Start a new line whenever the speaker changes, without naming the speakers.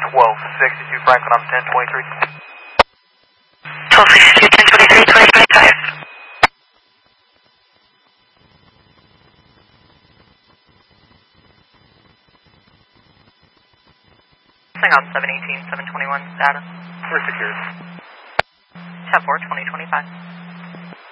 1262 Franklin, I'm 1023.
1262, 1023, 2025. Hang on, 718, 721 status.
We're secured.
10-4, 2025.